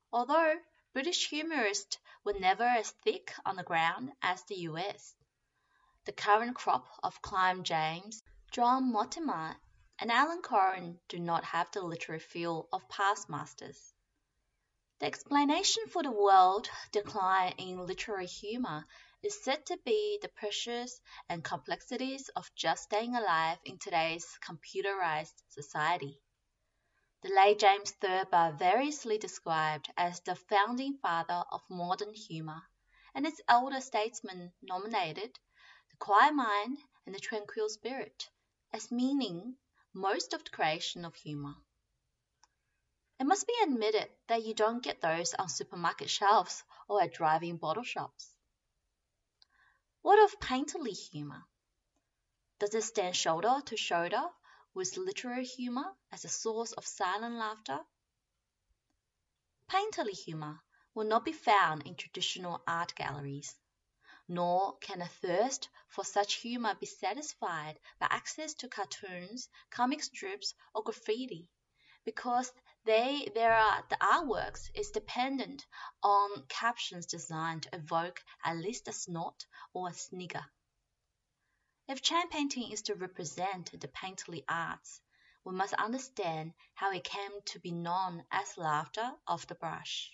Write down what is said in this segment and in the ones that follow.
although British humorists were never as thick on the ground as the US. The current crop of Clive James, John Mortimer, and Alan Coren do not have the literary feel of past masters. The explanation for the world decline in literary humor is said to be the pressures and complexities of just staying alive in today's computerized society. The late James Thurber variously described as the founding father of modern humor, and its elder statesmen nominated the quiet mind and the tranquil spirit as meaning most of the creation of humor. It must be admitted that you don't get those on supermarket shelves or at drive-in bottle shops. What of painterly humor? Does it stand shoulder to shoulder with literary humor as a source of silent laughter? Painterly humor will not be found in traditional art galleries, nor can a thirst for such humor be satisfied by access to cartoons, comic strips, or graffiti, because the artworks is dependent on captions designed to evoke at least a snort or a snigger. If Chan painting is to represent the painterly arts, we must understand how it came to be known as laughter of the brush.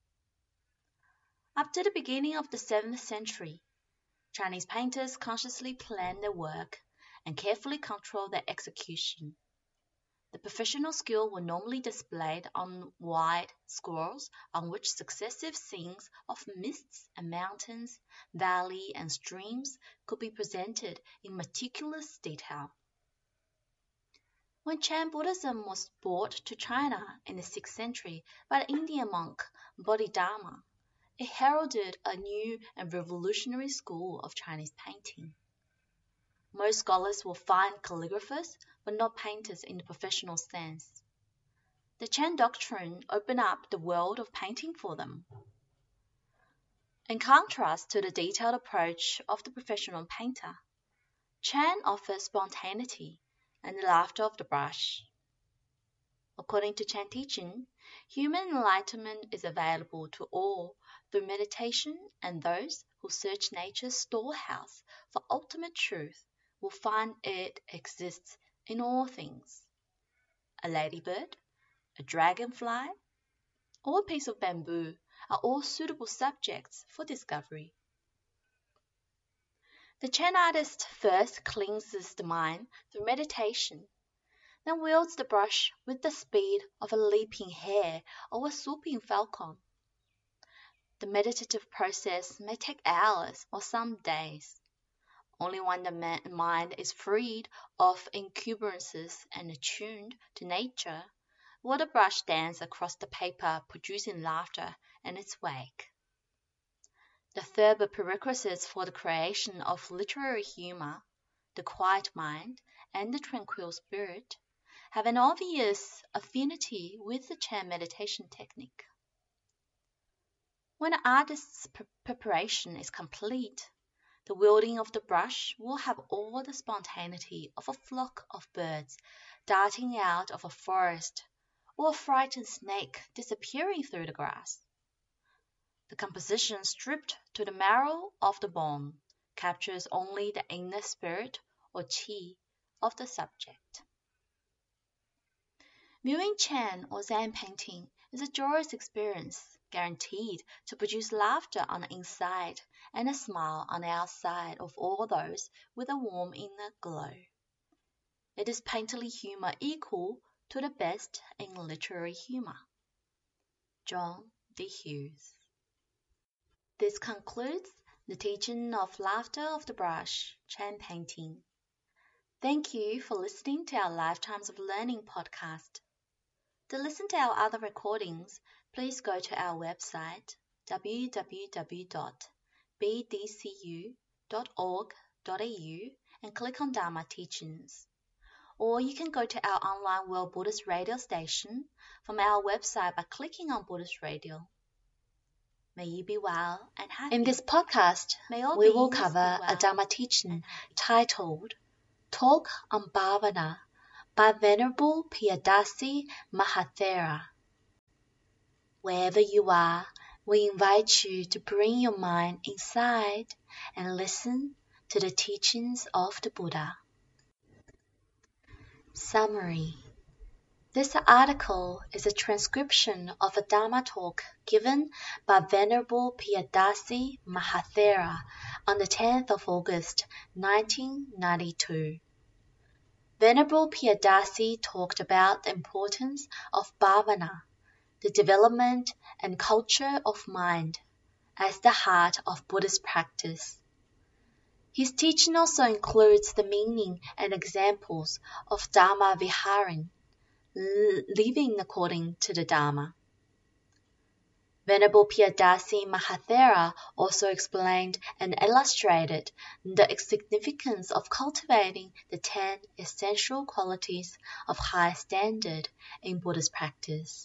Up to the beginning of the 7th century, Chinese painters consciously planned their work and carefully controlled their execution. The professional skill was normally displayed on white scrolls on which successive scenes of mists and mountains, valley and streams could be presented in meticulous detail. When Chan Buddhism was brought to China in the 6th century by the Indian monk Bodhidharma, it heralded a new and revolutionary school of Chinese painting. Most scholars will find calligraphers, but not painters in the professional sense. The Chan doctrine opened up the world of painting for them. In contrast to the detailed approach of the professional painter, Chan offers spontaneity and the laughter of the brush. According to Chan teaching, human enlightenment is available to all through meditation, and those who search nature's storehouse for ultimate truth will find it exists in all things. A ladybird, a dragonfly, or a piece of bamboo are all suitable subjects for discovery. The Chan artist first cleanses the mind through meditation, then wields the brush with the speed of a leaping hare or a swooping falcon. The meditative process may take hours or some days. Only when the mind is freed of encumbrances and attuned to nature will the brush dance across the paper, producing laughter in its wake. The Thurber prerequisites for the creation of literary humor, the quiet mind and the tranquil spirit, have an obvious affinity with the Chan meditation technique. When the artist's preparation is complete, the wielding of the brush will have all the spontaneity of a flock of birds darting out of a forest, or a frightened snake disappearing through the grass. The composition stripped to the marrow of the bone captures only the inner spirit or qi of the subject. Viewing Chan or Zen painting is a joyous experience, guaranteed to produce laughter on the inside and a smile on the outside of all those with a warm inner glow. It is painterly humor equal to the best in literary humor. John D. Hughes. This concludes the teaching of Laughter of the Brush, Chan painting. Thank you for listening to our Lifetimes of Learning podcast. To listen to our other recordings, please go to our website www.bdcu.org.au and click on Dharma Teachings. Or you can go to our online World Buddhist Radio station from our website by clicking on Buddhist Radio. May you be well and happy. In this podcast, we will cover a Dharma teaching titled Talk on Bhavana by Venerable Piyadasi Mahathera. Wherever you are, we invite you to bring your mind inside and listen to the teachings of the Buddha. Summary. This article is a transcription of a Dharma talk given by Venerable Piyadasi Mahathera on the 10th of August, 1992. Venerable Piyadasi talked about the importance of bhavana, the development and culture of mind, as the heart of Buddhist practice. His teaching also includes the meaning and examples of Dharma Viharin, living according to the Dharma. Venerable Piyadasi Mahathera also explained and illustrated the significance of cultivating the 10 essential qualities of high standard in Buddhist practice.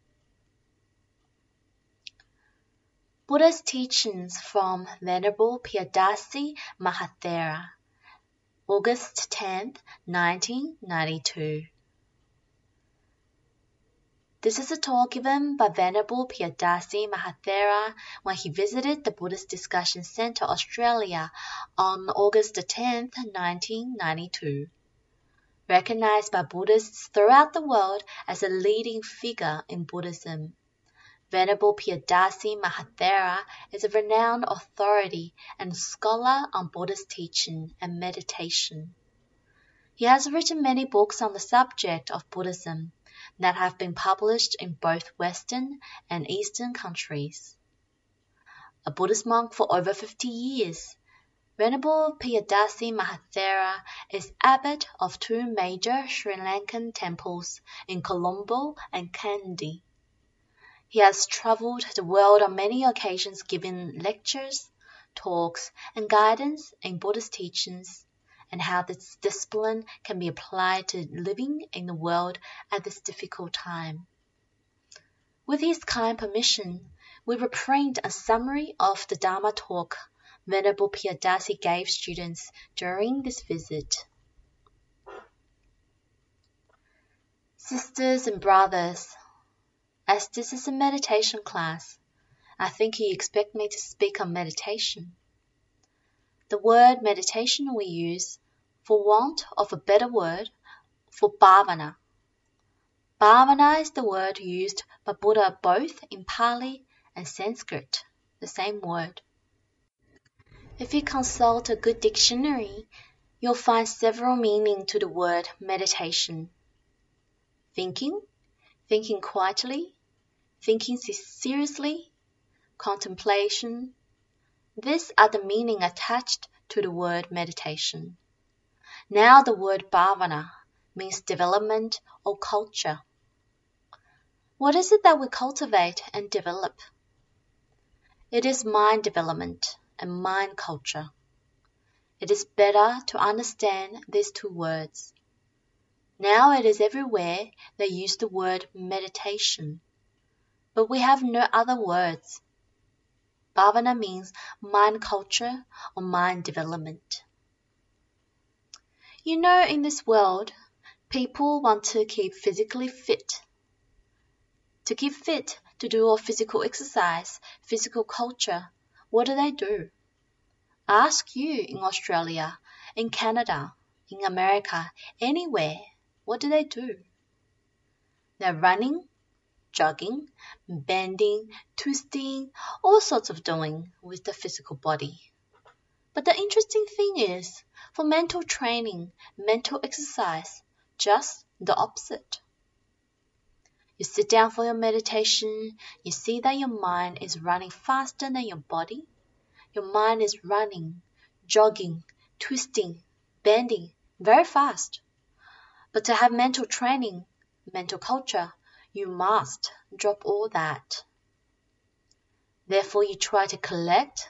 Buddha's teachings from Venerable Piyadasi Mahathera, August 10, 1992. This is a talk given by Venerable Piyadasi Mahathera when he visited the Buddhist Discussion Centre Australia on August 10, 1992. Recognized by Buddhists throughout the world as a leading figure in Buddhism, Venerable Piyadasi Mahathera is a renowned authority and scholar on Buddhist teaching and meditation. He has written many books on the subject of Buddhism that have been published in both Western and Eastern countries. A Buddhist monk for over 50 years, Venerable Piyadasi Mahathera is abbot of 2 major Sri Lankan temples in Colombo and Kandy. He has traveled the world on many occasions giving lectures, talks, and guidance in Buddhist teachings and how this discipline can be applied to living in the world at this difficult time. With his kind permission, we reprint a summary of the Dharma talk Venerable Piyadasi gave students during this visit. Sisters and brothers, as this is a meditation class, I think you expect me to speak on meditation. The word meditation we use, for want of a better word, for bhavana. Bhavana is the word used by Buddha both in Pali and Sanskrit, the same word. If you consult a good dictionary, you'll find several meanings to the word meditation. Thinking quietly, thinking seriously, contemplation. These are the meaning attached to the word meditation. Now the word bhavana means development or culture. What is it that we cultivate and develop? It is mind development and mind culture. It is better to understand these 2 words. Now it is everywhere they use the word meditation, but we have no other words. Bhavana means mind culture or mind development. You know, in this world, people want to keep physically fit. To keep fit, to do all physical exercise, physical culture, what do? I ask you in Australia, in Canada, in America, anywhere, what do? They're running, jogging, bending, twisting, all sorts of doing with the physical body. But the interesting thing is, for mental training, mental exercise, just the opposite. You sit down for your meditation, you see that your mind is running faster than your body. Your mind is running, jogging, twisting, bending very fast. But to have mental training, mental culture, you must drop all that. Therefore, you try to collect.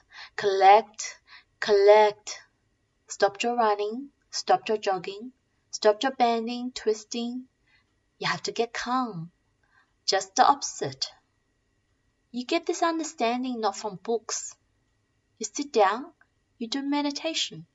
Stop your running, stop your jogging, stop your bending, twisting. You have to get calm. Just the opposite. You get this understanding not from books. You sit down, you do meditation.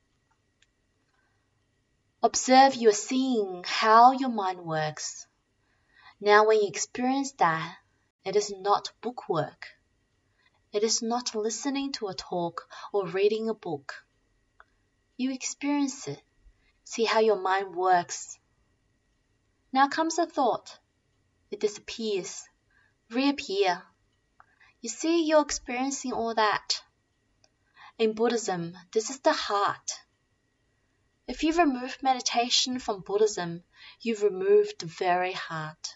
Observe you are seeing how your mind works. Now when you experience that, It is not bookwork. It is not listening to a talk or reading a book. You experience it. See how your mind works. Now comes a thought. It disappears. Reappear. You see, you're experiencing all that. In Buddhism, this is the heart. If you remove meditation from Buddhism, you've removed the very heart.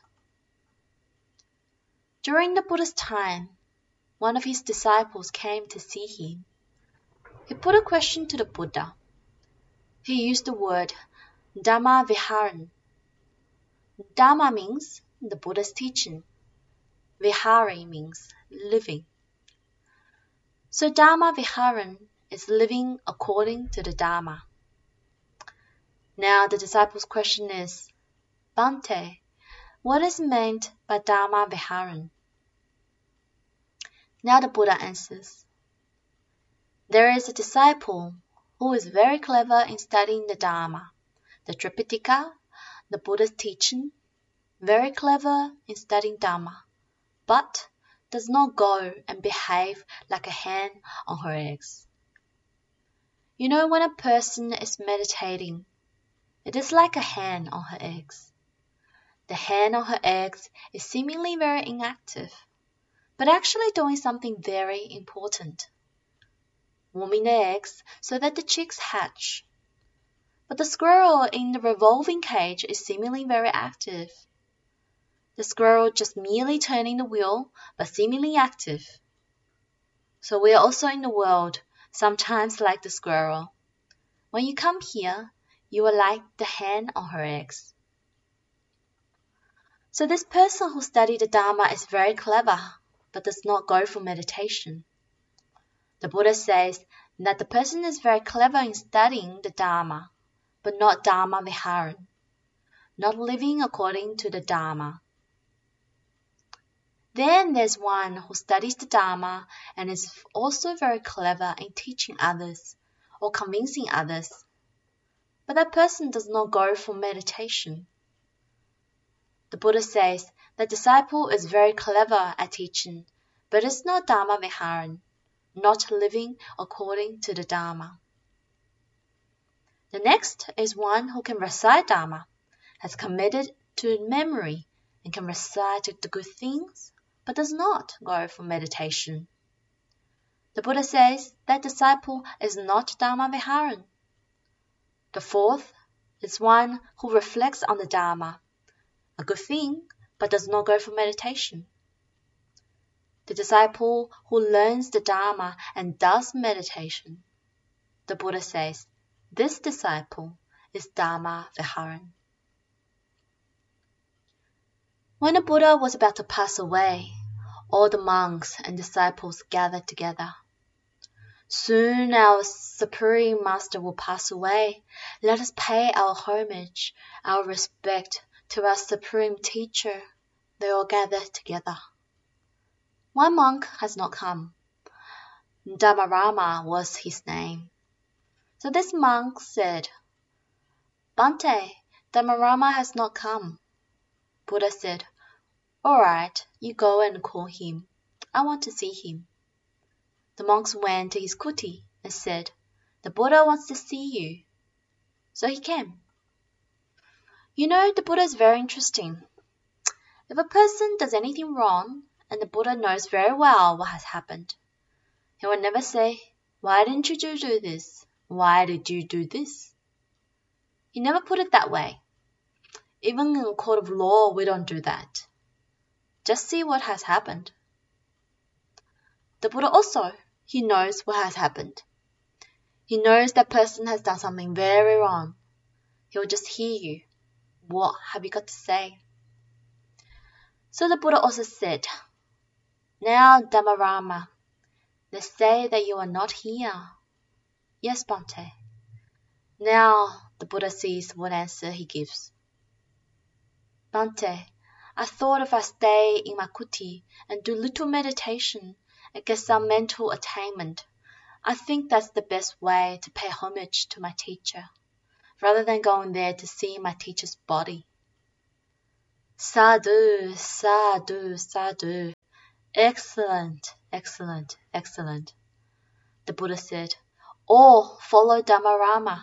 During the Buddha's time, one of his disciples came to see him. He put a question to the Buddha. He used the word Dhamma Viharan. Dhamma means the Buddha's teaching. Vihari means living. So Dhamma Viharan is living according to the Dhamma. Now the disciple's question is, Bhante, what is meant by Dhamma Viharan? Now the Buddha answers, there is a disciple who is very clever in studying the Dhamma, the Tripitaka, the Buddha's teaching, very clever in studying Dhamma, but does not go and behave like a hen on her eggs. You know, when a person is meditating, it is like a hen on her eggs. The hen on her eggs is seemingly very inactive, but actually doing something very important, warming the eggs so that the chicks hatch. But the squirrel in the revolving cage is seemingly very active. The squirrel just merely turning the wheel, but seemingly active. So we are also in the world, sometimes like the squirrel. When you come here, you are like the hen on her eggs. So this person who studied the Dhamma is very clever, but does not go for meditation. The Buddha says that the person is very clever in studying the Dhamma, but not Dhamma Viharan, not living according to the Dhamma. Then there's one who studies the Dhamma and is also very clever in teaching others or convincing others, but that person does not go for meditation. The Buddha says the disciple is very clever at teaching, but is not Dhamma Viharan, not living according to the Dhamma. The next is one who can recite Dhamma, has committed to memory, and can recite the good things, but does not go for meditation. The Buddha says that disciple is not Dhamma Viharan. The fourth is one who reflects on the Dhamma, a good thing, but does not go for meditation. The disciple who learns the Dhamma and does meditation. The Buddha says, this disciple is Dhamma Viharan. When the Buddha was about to pass away, all the monks and disciples gathered together. Soon our Supreme Master will pass away. Let us pay our homage, our respect to our Supreme Teacher. They all gathered together. One monk has not come. Dhammarama was his name. So this monk said, Bhante, Dhammarama has not come. Buddha said, all right, you go and call him. I want to see him. The monks went to his kuti and said, the Buddha wants to see you. So he came. You know, the Buddha is very interesting. If a person does anything wrong, and the Buddha knows very well what has happened, he will never say, why didn't you do this? Why did you do this? He never put it that way. Even in a court of law, we don't do that. Just see what has happened. The Buddha also, he knows what has happened. He knows that person has done something very wrong. He will just hear you. What have you got to say? So the Buddha also said, now Dhammarama, they say that you are not here. Yes, Bhante. Now the Buddha sees what answer he gives. Bhante, I thought if I stay in my kuti and do little meditation and get some mental attainment, I think that's the best way to pay homage to my teacher, rather than going there to see my teacher's body. Sadhu, sadhu, sadhu. Excellent, excellent, excellent. The Buddha said, all follow Dhammarama.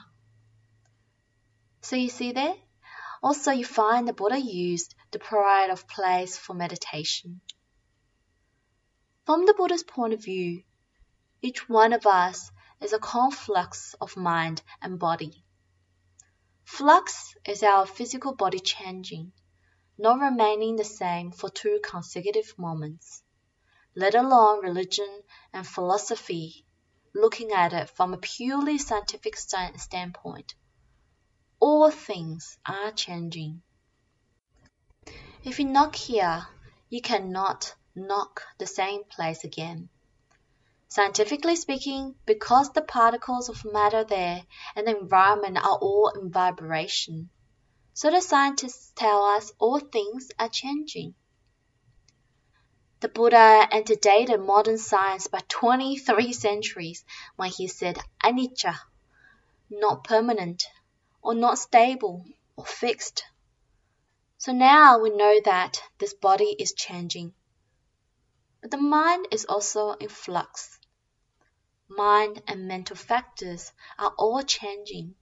So you see there? Also you find the Buddha used the pride of place for meditation. From the Buddha's point of view, each one of us is a conflux of mind and body. Flux is our physical body changing, not remaining the same for 2 consecutive moments, let alone religion and philosophy, looking at it from a purely scientific standpoint. All things are changing. If you knock here, you cannot knock the same place again. Scientifically speaking, because the particles of matter there and the environment are all in vibration, so the scientists tell us all things are changing. The Buddha antedated modern science by 23 centuries when he said anicca, not permanent, or not stable, or fixed. So now we know that this body is changing. But the mind is also in flux. Mind and mental factors are all changing.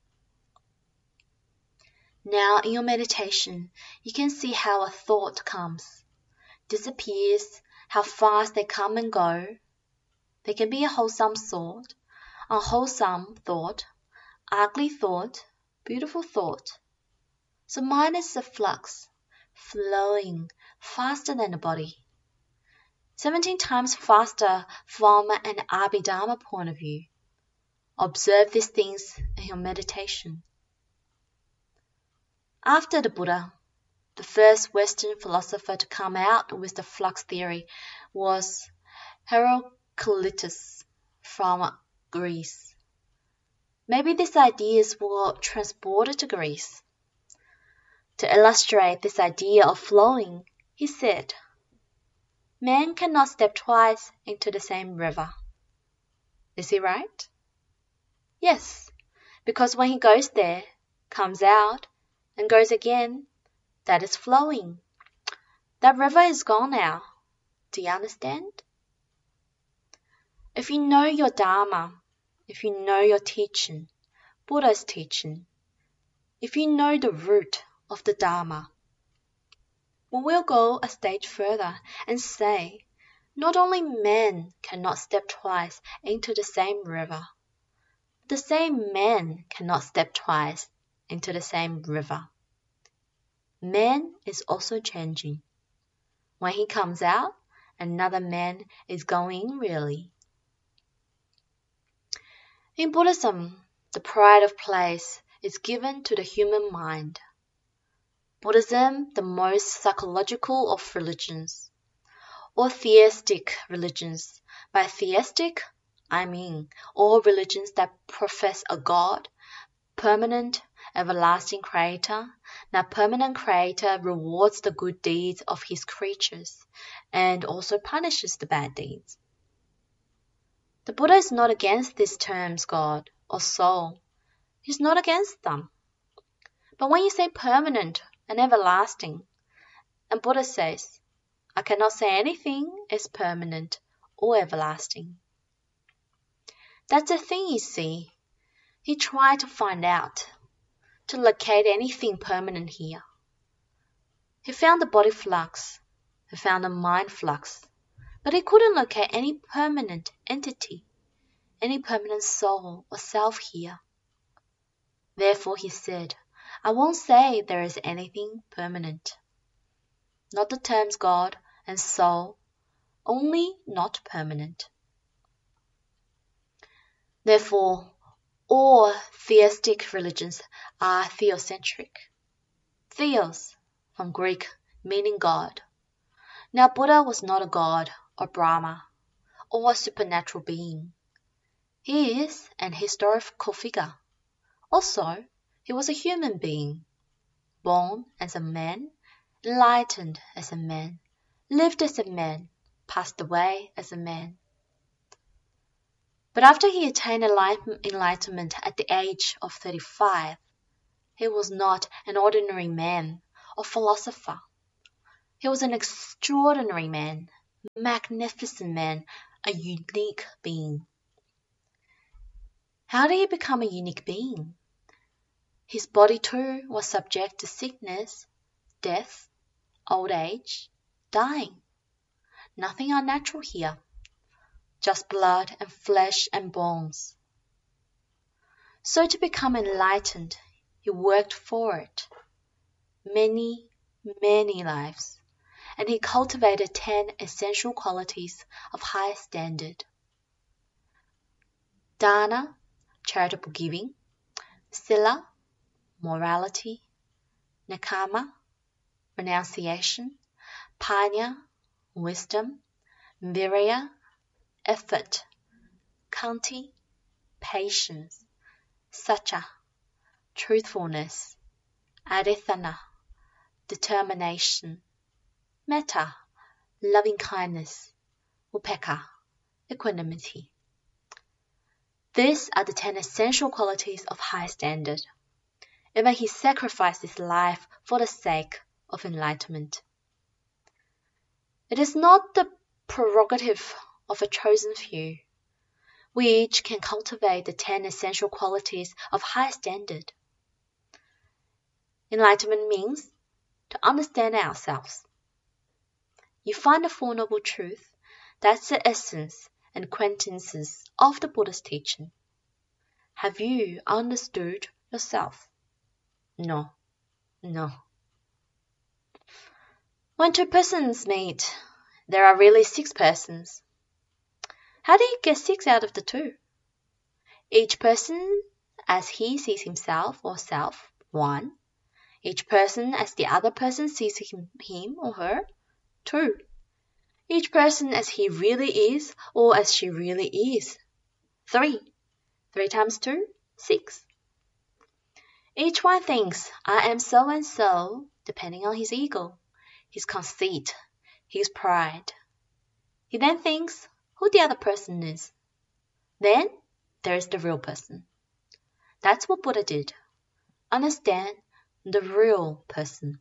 Now in your meditation, you can see how a thought comes, disappears, how fast they come and go. They can be a wholesome thought, unwholesome thought, ugly thought, beautiful thought. So mind is a flux, flowing faster than the body. 17 times faster from an Abhidharma point of view. Observe these things in your meditation. After the Buddha, the first Western philosopher to come out with the flux theory was Heraclitus from Greece. Maybe these ideas were transported to Greece. To illustrate this idea of flowing, he said, man cannot step twice into the same river. Is he right? Yes, because when he goes there, comes out, and goes again, that is flowing. That river is gone now. Do you understand? If you know your Dharma, if you know your teaching, Buddha's teaching, if you know the root of the Dharma, we will go a stage further and say, not only men cannot step twice into the same river, the same man cannot step twice into the same river. Man is also changing. When he comes out, another man is going in really. In Buddhism, the pride of place is given to the human mind. Buddhism, the most psychological of religions, or theistic religions. By theistic, I mean all religions that profess a God, permanent, everlasting creator. That permanent creator rewards the good deeds of his creatures and also punishes the bad deeds. The Buddha is not against these terms God or soul. He's not against them. But when you say permanent and everlasting, and Buddha says, I cannot say anything is permanent or everlasting. That's the thing you see. He tried to find out, to locate anything permanent here. He found the body flux, he found the mind flux, but he couldn't locate any permanent entity, any permanent soul or self here. Therefore he said, I won't say there is anything permanent. Not the terms God and soul, only not permanent. Therefore, all theistic religions are theocentric. Theos, from Greek, meaning God. Now Buddha was not a god or Brahma or a supernatural being. He is an historical figure. Also, he was a human being, born as a man, enlightened as a man, lived as a man, passed away as a man. But after he attained enlightenment at the age of 35, he was not an ordinary man or philosopher. He was an extraordinary man, magnificent man, a unique being. How did he become a unique being? His body too was subject to sickness, death, old age, dying. Nothing unnatural here, just blood and flesh and bones. So to become enlightened, he worked for it. Many, many lives. And he cultivated 10 essential qualities of high standard. Dana, charitable giving. Sila, morality. Nekama, renunciation. Panya, wisdom. Virya, effort. Kanti, patience. Satya, truthfulness. Adithana, determination. Metta, loving kindness. Upekkha, equanimity. These are the 10 essential qualities of high standard. Even he sacrificed his life for the sake of enlightenment. It is not the prerogative of a chosen few. We each can cultivate the 10 essential qualities of high standard. Enlightenment means to understand ourselves. You find the Four Noble Truths, that's the essence and quintessence of the Buddha's teaching. Have you understood yourself? No. When two persons meet, there are really 6 persons. How do you get 6 out of the 2? Each person as he sees himself or self, 1. Each person as the other person sees him or her, 2. Each person as he really is or as she really is, 3. 3 times 2, 6. Each one thinks, I am so and so, depending on his ego, his conceit, his pride. He then thinks who the other person is. Then there's the real person. That's what Buddha did. Understand the real person.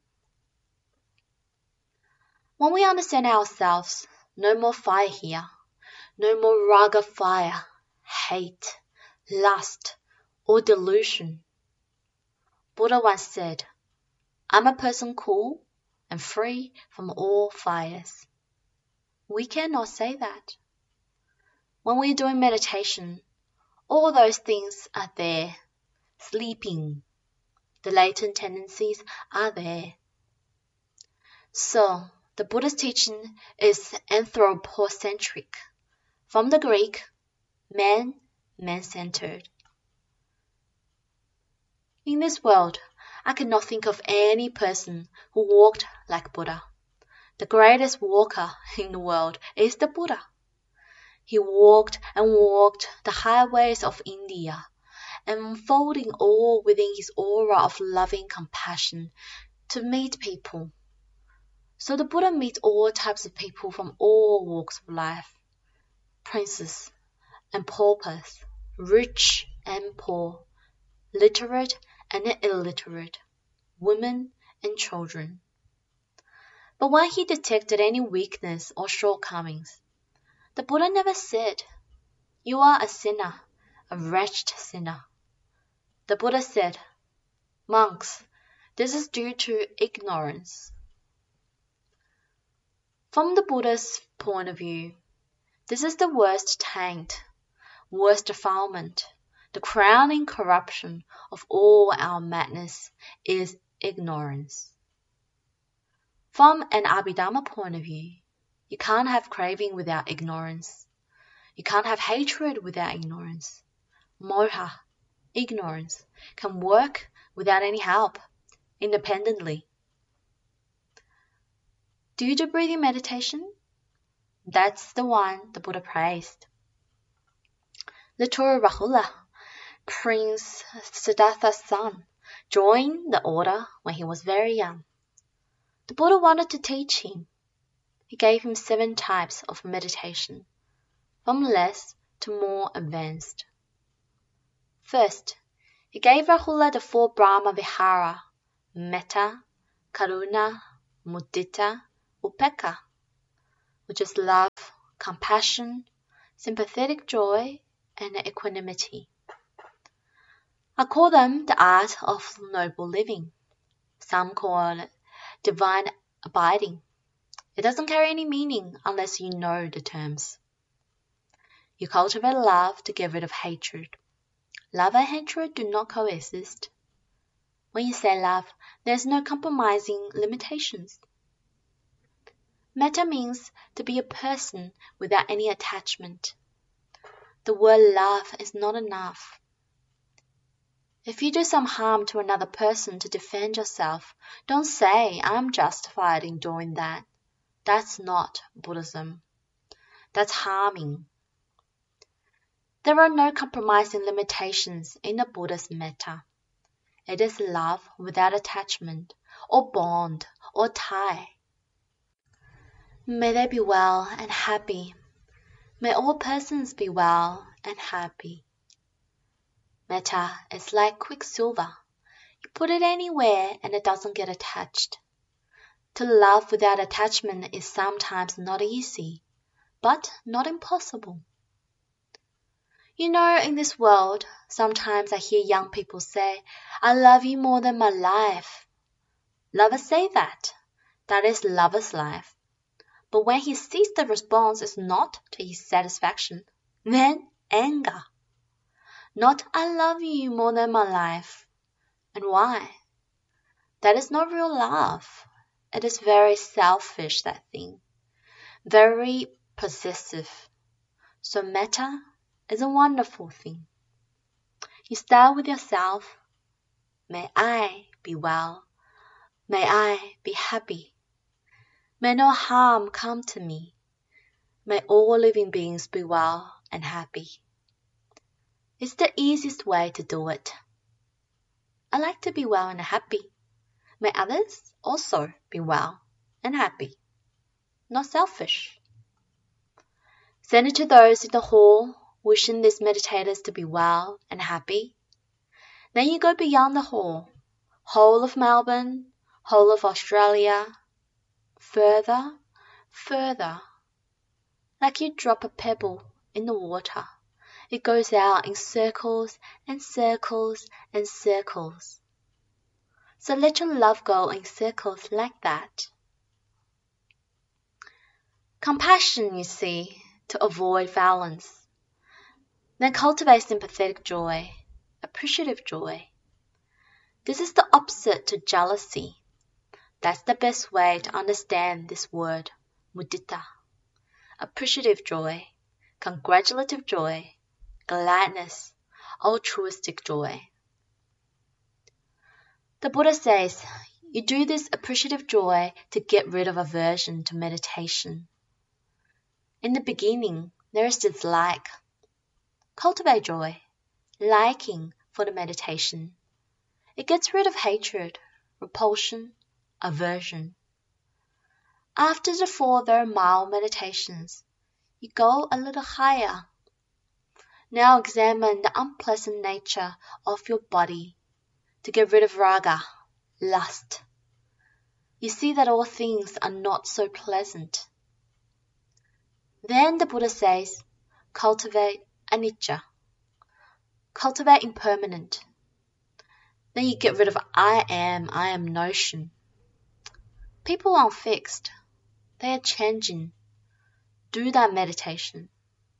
When we understand ourselves, no more fire here, no more raga fire, hate, lust, or delusion. Buddha once said, I'm a person cool and free from all fires. We cannot say that. When we're doing meditation, all those things are there, sleeping. The latent tendencies are there. So, the Buddha's teaching is anthropocentric. From the Greek, man, man-centered. In this world, I cannot think of any person who walked like Buddha. The greatest walker in the world is the Buddha. He walked and walked the highways of India, enfolding all within his aura of loving compassion to meet people. So the Buddha meets all types of people from all walks of life, princes and paupers, rich and poor, literate and illiterate, women and children. But when he detected any weakness or shortcomings, the Buddha never said, You are a sinner, a wretched sinner. The Buddha said, Monks, this is due to ignorance. From the Buddha's point of view, this is the worst taint, worst defilement, the crowning corruption of all our madness is ignorance. From an Abhidhamma point of view, you can't have craving without ignorance. You can't have hatred without ignorance. Moha, ignorance, can work without any help, independently. Do you do breathing meditation? That's the one the Buddha praised. Little Rahula, Prince Siddhartha's son, joined the order when he was very young. The Buddha wanted to teach him. He gave him 7 types of meditation, from less to more advanced. First, he gave Rahula the 4 Brahma Vihara, Metta, Karuna, Mudita, Upekkha. which is love, compassion, sympathetic joy, and equanimity. I call them the art of noble living. Some call it divine abiding. It doesn't carry any meaning unless you know the terms. You cultivate love to get rid of hatred. Love and hatred do not coexist. When you say love, there's no compromising limitations. Metta means to be a person without any attachment. The word love is not enough. If you do some harm to another person to defend yourself, don't say, I'm justified in doing that. That's not Buddhism. That's harming. There are no compromising limitations in the Buddha's metta. It is love without attachment, or bond, or tie. May they be well and happy. May all persons be well and happy. Metta is like quicksilver. You put it anywhere and it doesn't get attached. To love without attachment is sometimes not easy, but not impossible. You know, in this world, sometimes I hear young people say, I love you more than my life. Lovers say that. That is lover's life. But when he sees the response is not to his satisfaction, then anger. Not I love you more than my life. And why? That is not real love. It is very selfish, that thing. Very possessive. So metta is a wonderful thing. You start with yourself. May I be well. May I be happy. May no harm come to me. May all living beings be well and happy. It's the easiest way to do it. I like to be well and happy. May others also be well and happy. Not selfish. Send it to those in the hall wishing these meditators to be well and happy. Then you go beyond the hall, whole of Melbourne, whole of Australia, further, further. Like you drop a pebble in the water, it goes out in circles and circles and circles. So let your love go in circles like that. Compassion, you see, to avoid violence. Then cultivate sympathetic joy, appreciative joy. This is the opposite to jealousy. That's the best way to understand this word, mudita. Appreciative joy, congratulative joy, gladness, altruistic joy. The Buddha says, you do this appreciative joy to get rid of aversion to meditation. In the beginning, there is dislike. Cultivate joy, liking for the meditation. It gets rid of hatred, repulsion, aversion. After the 4 very mild meditations, you go a little higher. Now examine the unpleasant nature of your body to get rid of raga, lust. You see that all things are not so pleasant. Then the Buddha says, cultivate anicca. Cultivate impermanent. Then you get rid of I am notion. People aren't fixed. They are changing. Do that meditation.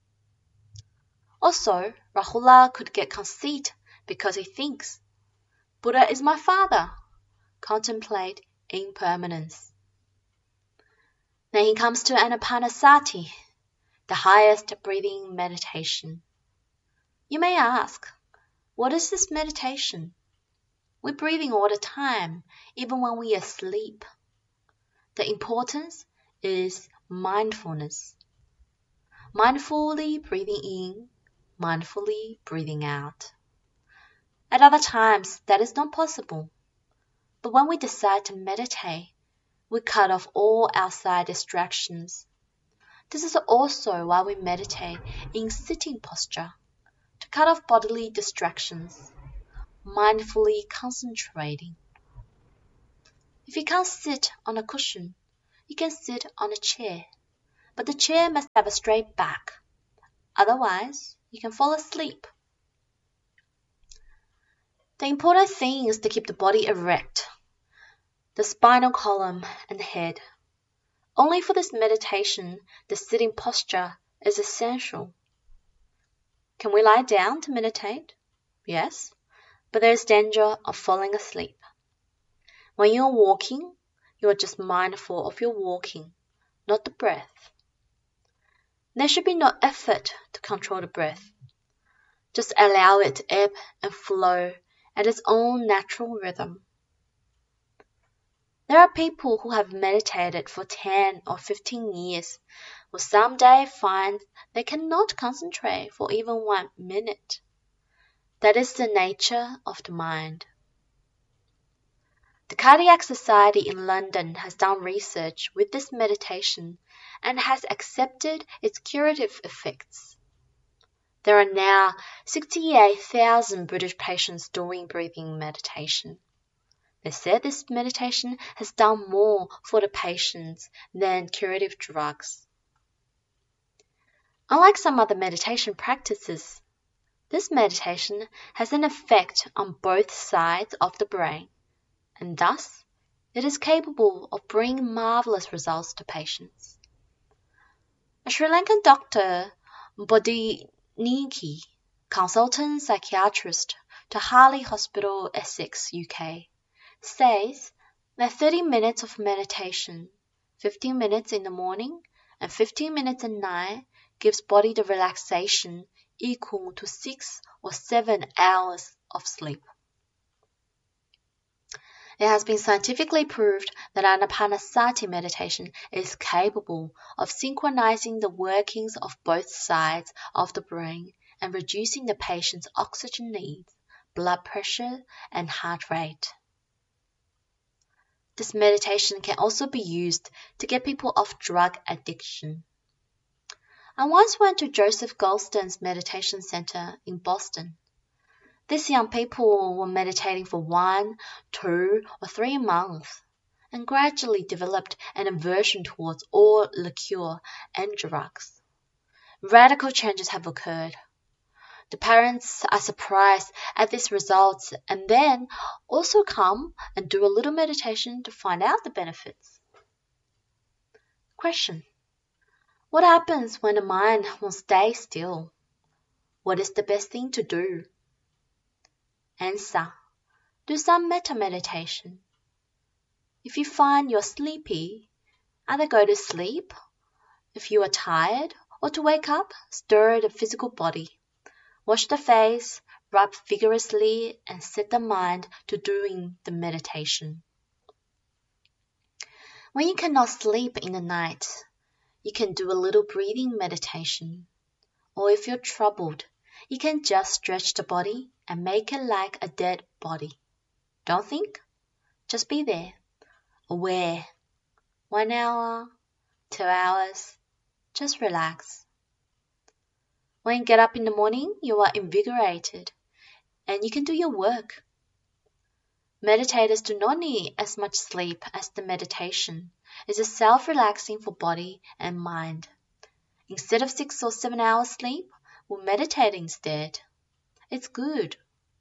Also, Rahula could get conceit because he thinks, Buddha is my father. Contemplate impermanence. Then he comes to Anapanasati, the highest breathing meditation. You may ask, what is this meditation? We're breathing all the time, even when we are asleep. The importance is mindfulness. Mindfully breathing in, mindfully breathing out. At other times, that is not possible. But when we decide to meditate, we cut off all outside distractions. This is also why we meditate in sitting posture, to cut off bodily distractions, mindfully concentrating. If you can't sit on a cushion, you can sit on a chair, but the chair must have a straight back. Otherwise, you can fall asleep. The important thing is to keep the body erect, the spinal column and the head. Only for this meditation, the sitting posture is essential. Can we lie down to meditate? Yes, but there is danger of falling asleep. When you are walking, you are just mindful of your walking, not the breath. There should be no effort to control the breath. Just allow it to ebb and flow at its own natural rhythm. There are people who have meditated for 10 or 15 years will someday find they cannot concentrate for even 1 minute. That is the nature of the mind. The Cardiac Society in London has done research with this meditation and has accepted its curative effects. There are now 68,000 British patients doing breathing meditation. They said this meditation has done more for the patients than curative drugs. Unlike some other meditation practices, this meditation has an effect on both sides of the brain, and thus it is capable of bringing marvelous results to patients. A Sri Lankan doctor, Bodiniki, consultant psychiatrist to Harley Hospital, Essex, UK, says that 30 minutes of meditation, 15 minutes in the morning and 15 minutes at night, gives body the relaxation equal to 6 or 7 hours of sleep. It has been scientifically proved that Anapanasati meditation is capable of synchronizing the workings of both sides of the brain and reducing the patient's oxygen needs, blood pressure, and heart rate. This meditation can also be used to get people off drug addiction. I once went to Joseph Goldstein's meditation center in Boston. These young people were meditating for 1, 2, or 3 months and gradually developed an aversion towards all liqueur and drugs. Radical changes have occurred. The parents are surprised at these results and then also come and do a little meditation to find out the benefits. Question: what happens when the mind won't stay still? What is the best thing to do? Answer: do some metta meditation. If you find you're sleepy, either go to sleep. If you are tired or to wake up, stir the physical body. Wash the face, rub vigorously, and set the mind to doing the meditation. When you cannot sleep in the night, you can do a little breathing meditation. Or if you're troubled, you can just stretch the body and make it like a dead body. Don't think, just be there, aware. 1 hour, 2 hours, just relax. When you get up in the morning, you are invigorated and you can do your work. Meditators do not need as much sleep as the meditation. It is self-relaxing for body and mind. Instead of 6 or 7 hours sleep, we'll meditate instead. It's good.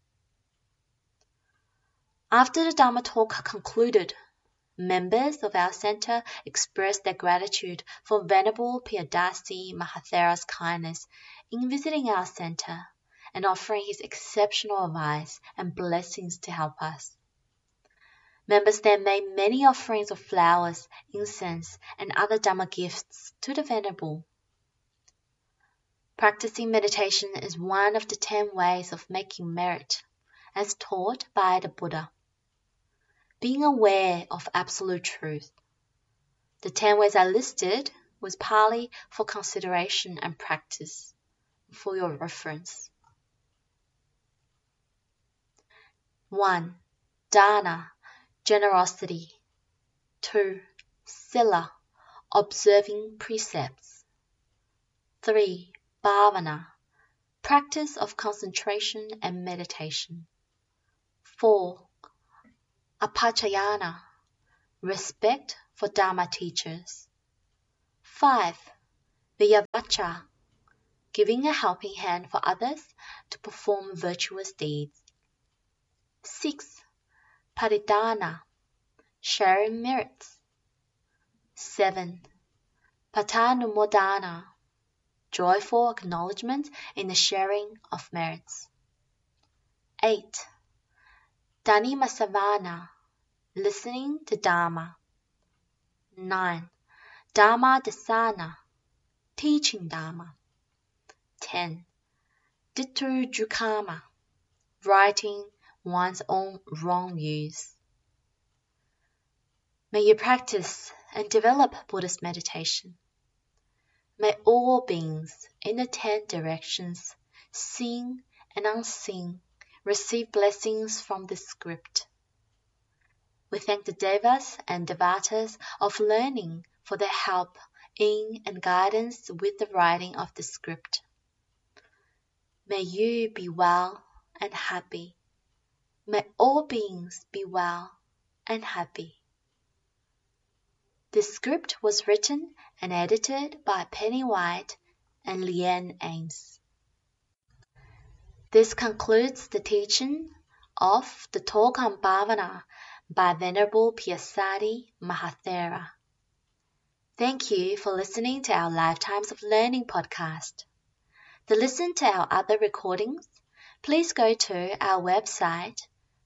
After the Dharma talk concluded, members of our center expressed their gratitude for Venerable Piyadasi Mahathera's kindness in visiting our center and offering his exceptional advice and blessings to help us. Members then made many offerings of flowers, incense, and other Dharma gifts to the Venerable. Practicing meditation is one of the 10 ways of making merit, as taught by the Buddha. Being aware of absolute truth. The 10 ways I listed was Pali for consideration and practice, for your reference. 1. Dana, generosity. 2. Sila, observing precepts. 3. Bhavana, practice of concentration and meditation. 4. Apachayana, respect for Dharma teachers. 5. Vyavacha, giving a helping hand for others to perform virtuous deeds. 6. Paridhana, sharing merits. 7. Patanumodana, joyful acknowledgement in the sharing of merits. 8. Dhanimasavana, listening to Dharma. 9. Dharma dasana, teaching Dharma. 10. Ditthujukama, righting one's own wrong views. May you practice and develop Buddhist meditation. May all beings in the 10 directions, seen and unseen, receive blessings from this script. We thank the Devas and Devatas of learning for their help in and guidance with the writing of the script. May you be well and happy. May all beings be well and happy. This script was written and edited by Penny White and Leanne Ames. This concludes the teaching of the Talk on Bhavana by Venerable Piyasati Mahathera. Thank you for listening to our Lifetimes of Learning podcast. To listen to our other recordings, please go to our website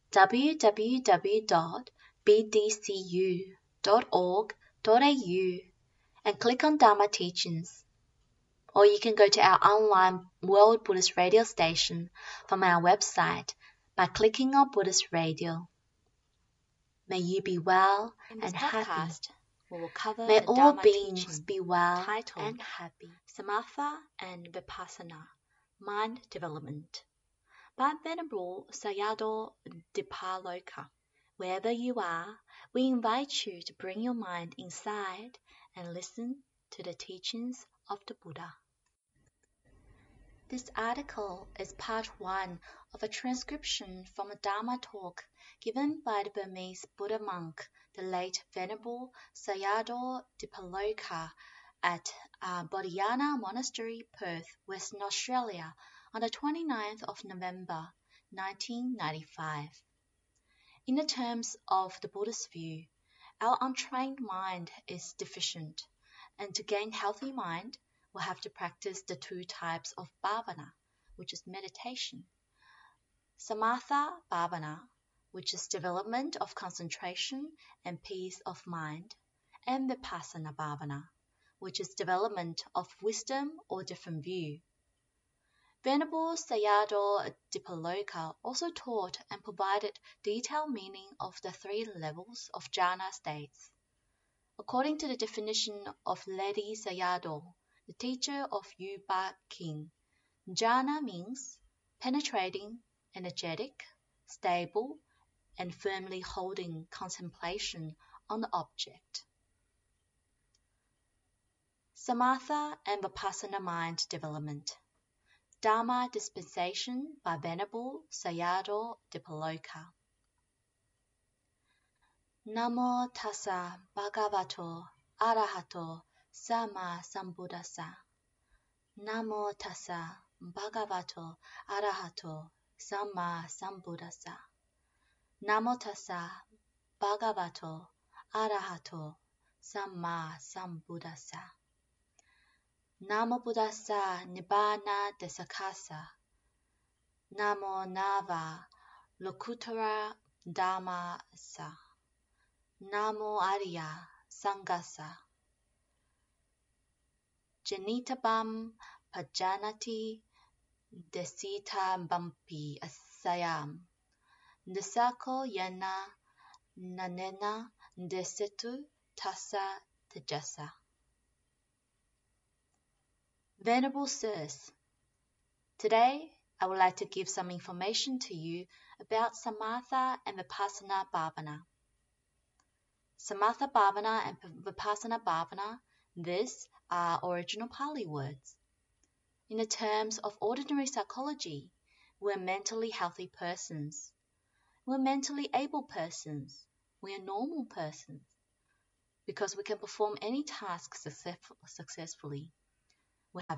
www.bdcu.org.au and click on Dharma Teachings. Or you can go to our online World Buddhist Radio station from our website by clicking on Buddhist Radio. May you be well and happy. May all beings be well and happy. Samatha and Vipassana, Mind Development, by Venerable Sayadaw Dipaloka. Wherever you are, we invite you to bring your mind inside and listen to the teachings of the Buddha. This article is part 1 of a transcription from a Dharma talk given by the Burmese Buddha monk, the late Venerable Sayadaw Dipaloka, at Bodhiana Monastery, Perth, Western Australia, on the 29th of November, 1995. In the terms of the Buddhist view, our untrained mind is deficient, and to gain healthy mind, we'll have to practice the 2 types of bhavana, which is meditation. Samatha bhavana, which is development of concentration and peace of mind, and Vipassana bhavana, which is development of wisdom or different view. Venerable Sayadaw Dipaloka also taught and provided detailed meaning of the 3 levels of jhana states. According to the definition of Ledi Sayadaw, the teacher of Yu Ba King, jhana means penetrating, energetic, stable, and firmly holding contemplation on the object. Samatha and Vipassana mind development. Dharma dispensation by Venerable Sayadaw Dipaloka. Namo tassa bhagavato arahato sama sambuddhassa. Namo tassa bhagavato arahato sama sambuddhassa. Namo tassa bhagavato arahato sama sambuddhassa. Namo buddhassa nibbana desakasa. Namo nava lokuttara dhammasa. Namo Arya Sangasa. Janitabam Pajanati Desita Bampi Asayam. Desako Yana Nanena Desetu Tassa Tejasa. Venerable Sirs, today I would like to give some information to you about Samatha and Vipassana Bhavana. Samatha Bhavana and Vipassana Bhavana, these are original Pali words. In the terms of ordinary psychology, we're mentally healthy persons. We're mentally able persons. We are normal persons because we can perform any task successfully.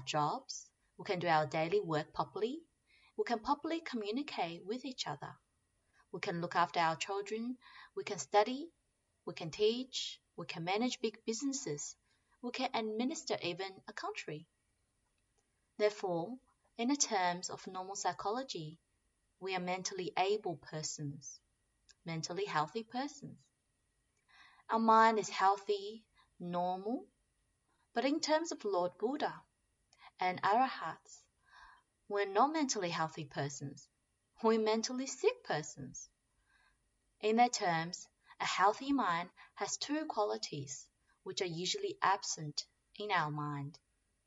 jobs, we can do our daily work properly, we can properly communicate with each other, we can look after our children, we can study, we can teach, we can manage big businesses, we can administer even a country. Therefore, in the terms of normal psychology, we are mentally able persons, mentally healthy persons. Our mind is healthy, normal, but in terms of Lord Buddha and Arahats, we're not mentally healthy persons, we're mentally sick persons. In their terms, a healthy mind has two qualities which are usually absent in our mind.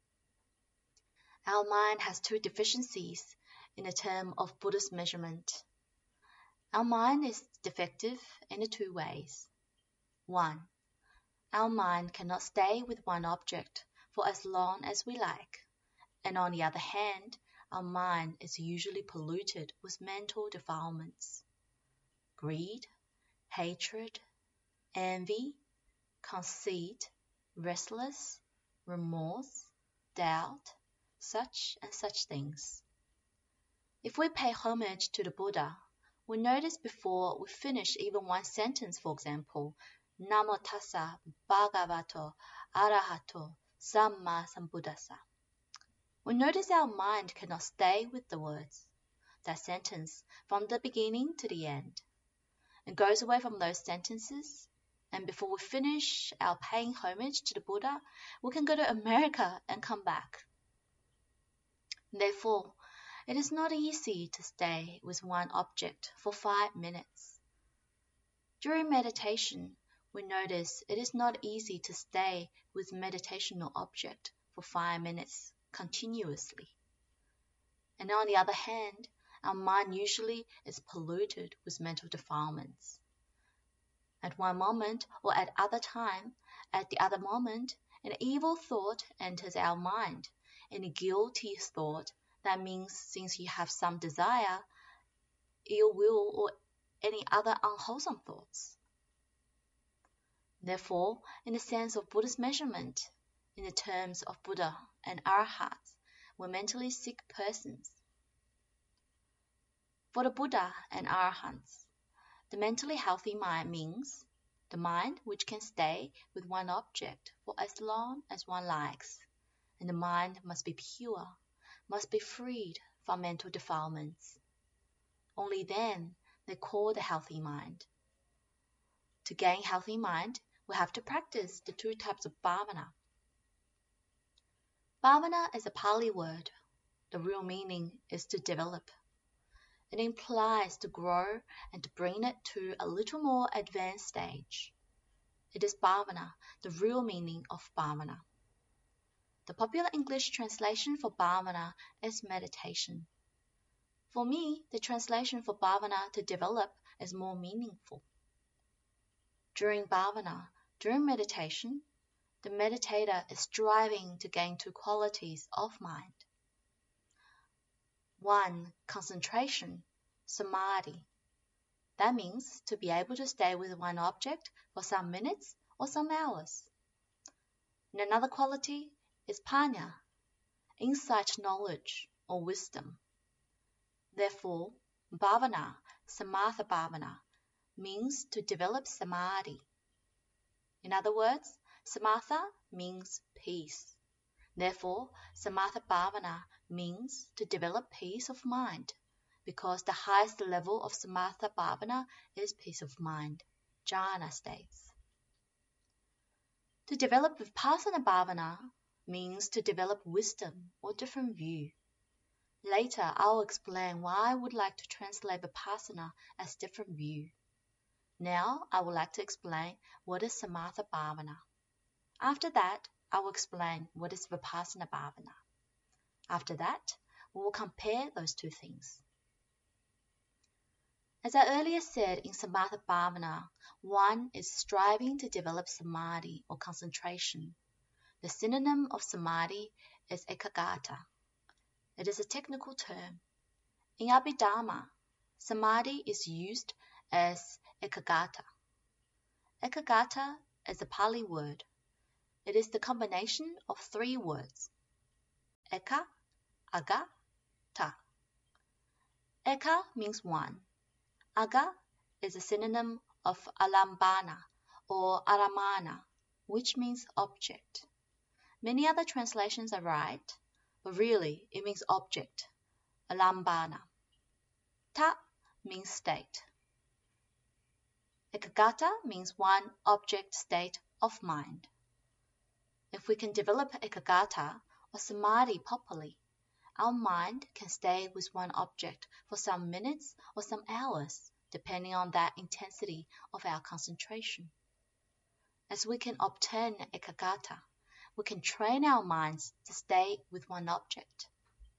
Our mind has two deficiencies in the term of Buddhist measurement. Our mind is defective in the two ways. 1. Our mind cannot stay with one object for as long as we like, and on the other hand, our mind is usually polluted with mental defilements. Greed, hatred, envy, conceit, restless, remorse, doubt, such and such things. If we pay homage to the Buddha, we notice before we finish even one sentence, for example, Namo tassa bhagavato arahato samma sambuddhassa. We notice our mind cannot stay with the words, that sentence, from the beginning to the end. It goes away from those sentences, and before we finish our paying homage to the Buddha, we can go to America and come back. Therefore, it is not easy to stay with one object for 5 minutes. During meditation, we notice it is not easy to stay with meditational object for 5 minutes continuously. And on the other hand, our mind usually is polluted with mental defilements. At one moment or at the other moment, an evil thought enters our mind, and a guilty thought, that means since you have some desire, ill will, or any other unwholesome thoughts. Therefore, in the sense of Buddhist measurement, in the terms of Buddha and Arahats, we're mentally sick persons. For the Buddha and Arahants, the mentally healthy mind means the mind which can stay with one object for as long as one likes, and the mind must be pure, must be freed from mental defilements. Only then they call the healthy mind. To gain healthy mind, we have to practice the two types of bhavana. Bhavana is a Pali word. The real meaning is to develop. It implies to grow and to bring it to a little more advanced stage. It is bhavana, the real meaning of bhavana. The popular English translation for bhavana is meditation. For me, the translation for bhavana, to develop, is more meaningful. During bhavana, during meditation, the meditator is striving to gain two qualities of mind. 1. Concentration, samadhi. That means to be able to stay with one object for some minutes or some hours. And another quality is panya, insight knowledge or wisdom. Therefore, bhavana, samatha bhavana, means to develop samadhi. In other words, samatha means peace. Therefore, samatha bhavana means to develop peace of mind, because the highest level of samatha bhavana is peace of mind, jhana states. To develop vipassana bhavana means to develop wisdom or different view. Later, I'll explain why I would like to translate vipassana as different view. Now, I would like to explain what is samatha bhavana. After that, I will explain what is vipassana bhavana. After that, we will compare those two things. As I earlier said, in samatha bhavana, one is striving to develop samadhi or concentration. The synonym of samadhi is ekaggata. It is a technical term. In Abhidhamma, samadhi is used as ekaggata. Ekaggata is a Pali word. It is the combination of 3 words. Eka, Aga, Ta. Eka means one. Aga is a synonym of alambana or aramana, which means object. Many other translations are right, but really it means object, alambana. Ta means state. Ekagata means one object state of mind. If we can develop ekagata or samadhi properly, our mind can stay with one object for some minutes or some hours, depending on that intensity of our concentration. As we can obtain ekagata, we can train our minds to stay with one object.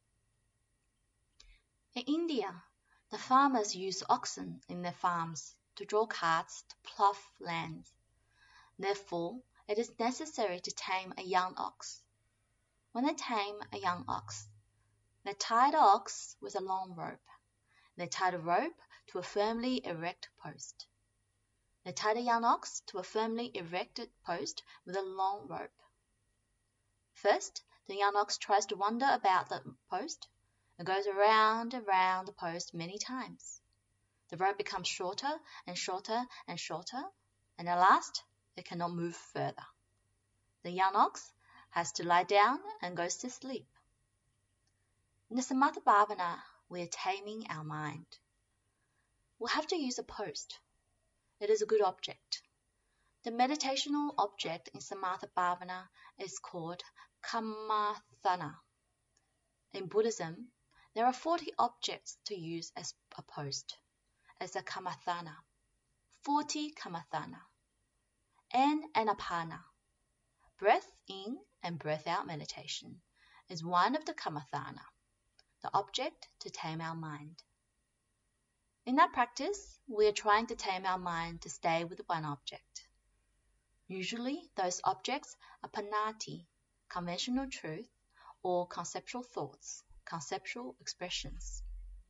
In India, the farmers use oxen in their farms to draw carts to plough lands. Therefore, it is necessary to tame a young ox. When they tame a young ox, they tie the ox with a long rope. They tie the rope to a firmly erected post. They tie the young ox to a firmly erected post with a long rope. First, the young ox tries to wander about the post and goes around and round the post many times. The rope becomes shorter and shorter and shorter, and at last it cannot move further. The young ox has to lie down and goes to sleep. In the Samatha Bhavana, we are taming our mind. We'll have to use a post. It is a good object. The meditational object in Samatha Bhavana is called Kamathana. In Buddhism, there are 40 objects to use as a post, as a Kamathana. 40 Kamathana. And Anapana, breath in and breath out meditation, is one of the Kamathana, the object to tame our mind. In that practice, we are trying to tame our mind to stay with one object. Usually, those objects are panati, conventional truth, or conceptual thoughts, conceptual expressions.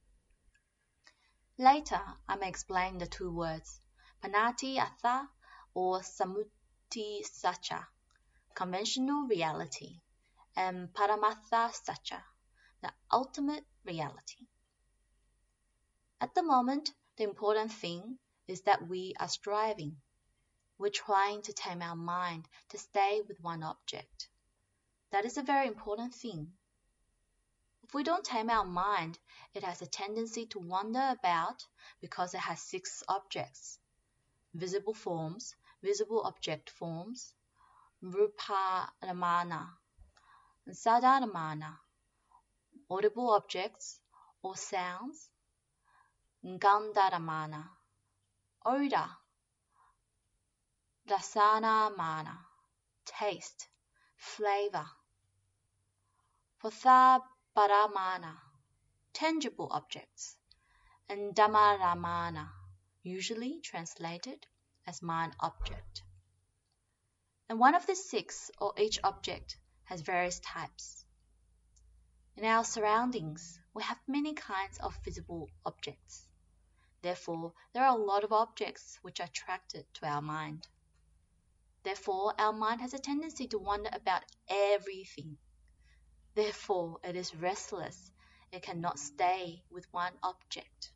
Later, I may explain the two words, panati atha or samuti sacha, conventional reality, and paramatha sacha, the ultimate reality. At the moment, the important thing is that we are striving. We're trying to tame our mind to stay with one object. That is a very important thing. If we don't tame our mind, it has a tendency to wander about because it has 6 objects: visible forms, visible object forms, ruparamana, sadaramana, audible objects or sounds, gandharamana, odor, rasanamana, taste, flavor, pathaparamana, tangible objects, and dhammaramana, usually translated as mind object. And one of the 6 or each object has various types. In our surroundings, we have many kinds of visible objects. Therefore, there are a lot of objects which are attracted to our mind. Therefore, our mind has a tendency to wander about everything. Therefore, it is restless. It cannot stay with one object.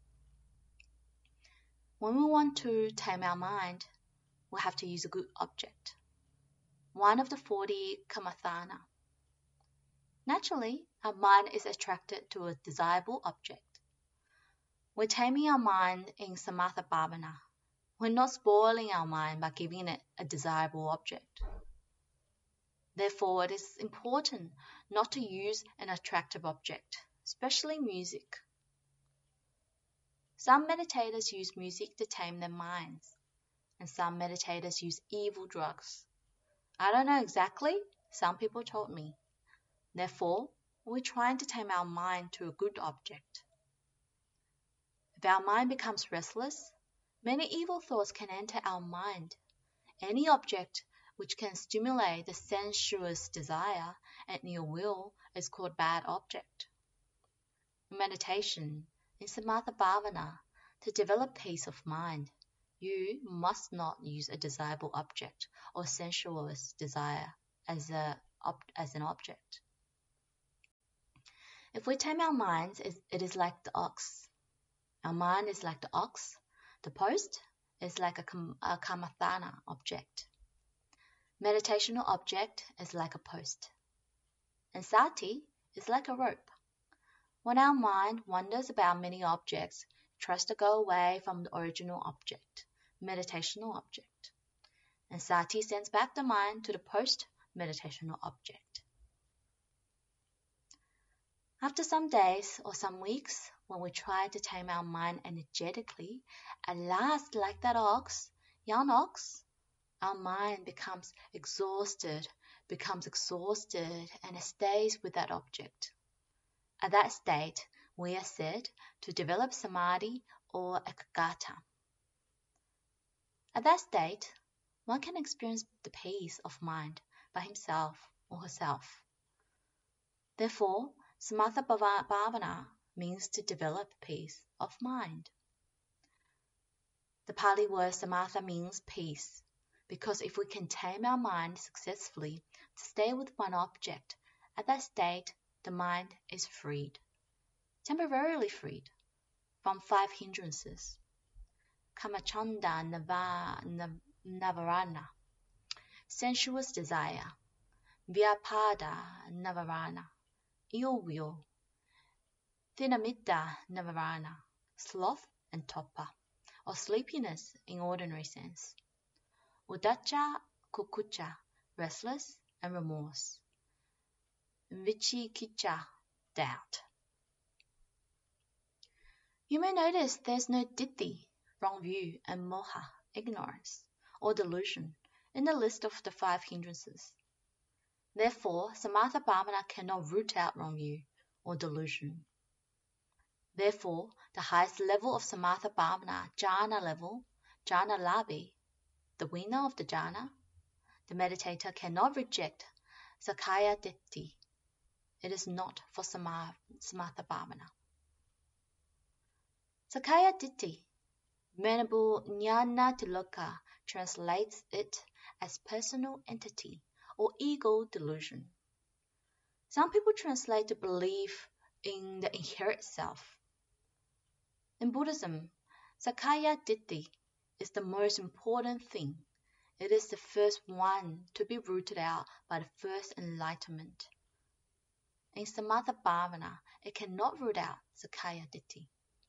When we want to tame our mind, we have to use a good object, one of the 40 Kamathana. Naturally, our mind is attracted to a desirable object. We're taming our mind in Samatha Bhavana. We're not spoiling our mind by giving it a desirable object. Therefore, it is important not to use an attractive object, especially music. Some meditators use music to tame their minds, and some meditators use evil drugs. I don't know exactly, some people told me. Therefore, we're trying to tame our mind to a good object. If our mind becomes restless, many evil thoughts can enter our mind. Any object which can stimulate the sensuous desire and ill will is called bad object. In meditation, in Samatha Bhavana, to develop peace of mind, you must not use a desirable object or sensuous desire as an object. If we tame our minds, it is like the ox. Our mind is like the ox. The post is like a kamathana object. Meditational object is like a post. And sati is like a rope. When our mind wanders about many objects, it tries to go away from the original object, meditational object. And sati sends back the mind to the post, meditational object. After some days or some weeks, when we try to tame our mind energetically, at last, like that ox, young ox, our mind becomes exhausted, and it stays with that object. At that state, we are said to develop samadhi or ekaggata. At that state, one can experience the peace of mind by himself or herself. Therefore, samatha bhavana means to develop peace of mind. The Pali word samatha means peace, because if we can tame our mind successfully to stay with one object, at that state the mind is freed, temporarily freed, from 5 hindrances. Kamachanda navarana, sensuous desire. Vyapada navarana, ill will. Thinamitta navarana, sloth and torpor, or sleepiness in ordinary sense. Udacha kukucha, restless and remorse. Vichikicha, doubt. You may notice there's no ditthi, wrong view, and moha, ignorance, or delusion, in the list of the 5 hindrances. Therefore, samatha bhavana cannot root out wrong view or delusion. Therefore, the highest level of samatha bhavana, jhana level, jhana labhi, the winner of the jhana, the meditator cannot reject sakkaya ditthi. It is not for samatha bhavana. Sakkaya ditthi, Venerable Jnanatiloka translates it as personal entity or ego delusion. Some people translate the belief in the inherent self. In Buddhism, Sakkaya ditthi is the most important thing. It is the first one to be rooted out by the first enlightenment. In samatha bhavana, it cannot root out Sakkaya ditthi.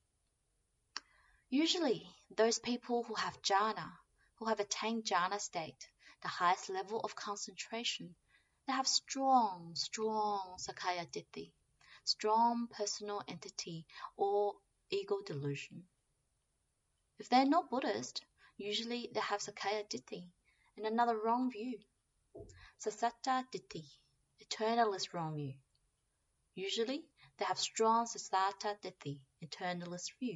Usually, those people who have jhana, who have attained jhana state, the highest level of concentration, they have strong sakkaya ditthi, strong personal entity or ego delusion. If they're not Buddhist, usually they have sakkaya ditthi and another wrong view, sasatta ditthi, eternalist wrong view. Usually they have strong sasatta ditthi, eternalist view.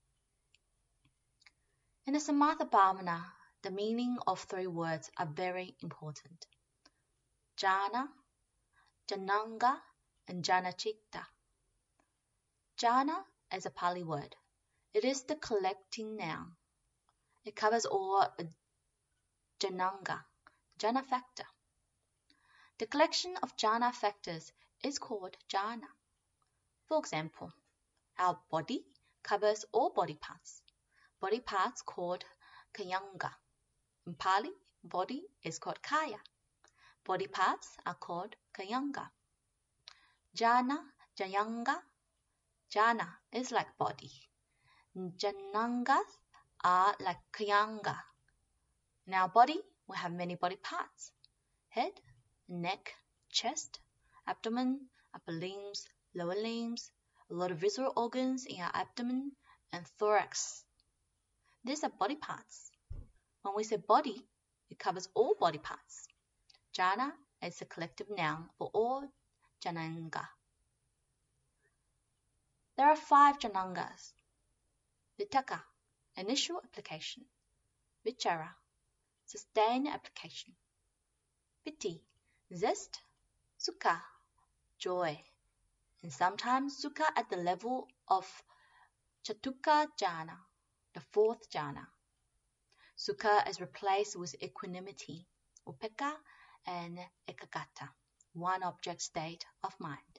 In the samatha bhavana, the meaning of 3 words are very important. Jhana, Jhananga, and Jhanacitta. Jhana is a Pali word. It is the collecting noun. It covers all Jhananga, jhana factor. The collection of jhana factors is called jhana. For example, our body covers all body parts. Body parts called kayanga. In Pali, body is called kaya. Body parts are called kayanga. Jhana, jhayanga. Jhana is like body. Jhanangas are like kayanga. In our body, we have many body parts. Head, neck, chest, abdomen, upper limbs, lower limbs, a lot of visceral organs in our abdomen, and thorax. These are body parts. When we say body, it covers all body parts. Jhana is a collective noun for all jhananga. There are 5 jhanangas. Vitaka, initial application. Vichara, sustained application. Piti, zest. Sukha, joy. And sometimes sukha at the level of Chatukka jhana, the 4th jhana. Sukha is replaced with equanimity, upekkha and ekaggata, one object state of mind.